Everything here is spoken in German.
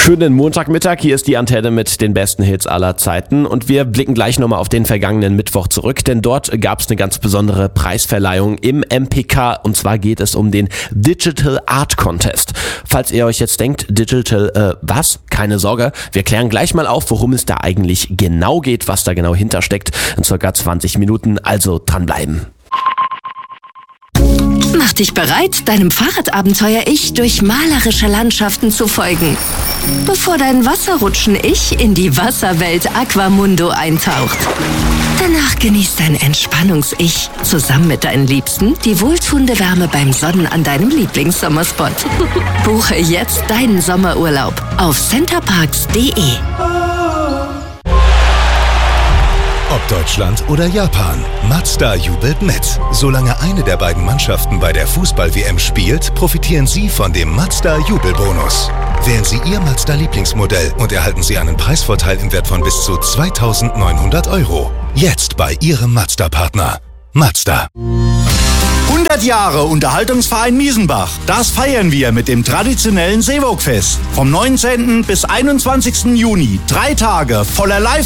Schönen Montagmittag, hier ist die Antenne mit den besten Hits aller Zeiten und wir blicken gleich nochmal auf den vergangenen Mittwoch zurück, denn dort gab es eine ganz besondere Preisverleihung im MPK und zwar geht es um den Digital Art Contest. Falls ihr euch jetzt denkt, Digital, was? Keine Sorge, wir klären gleich mal auf, worum es da eigentlich genau geht, was da genau hintersteckt in circa 20 Minuten, also dranbleiben. Mach dich bereit, deinem Fahrradabenteuer-Ich durch malerische Landschaften zu folgen, bevor dein Wasserrutschen-Ich in die Wasserwelt Aquamundo eintaucht. Danach genießt dein Entspannungs-Ich zusammen mit deinen Liebsten die wohltuende Wärme beim Sonnen an deinem Lieblingssommerspot. Buche jetzt deinen Sommerurlaub auf centerparks.de. Ob Deutschland oder Japan, Mazda jubelt mit. Solange eine der beiden Mannschaften bei der Fußball-WM spielt, profitieren Sie von dem Mazda-Jubelbonus. Wählen Sie Ihr Mazda-Lieblingsmodell und erhalten Sie einen Preisvorteil im Wert von bis zu 2.900 €. Jetzt bei Ihrem Mazda-Partner. Mazda. 100 Jahre Unterhaltungsverein Miesenbach. Das feiern wir mit dem traditionellen Seewogfest. Vom 19. bis 21. Juni. 3 Tage voller Live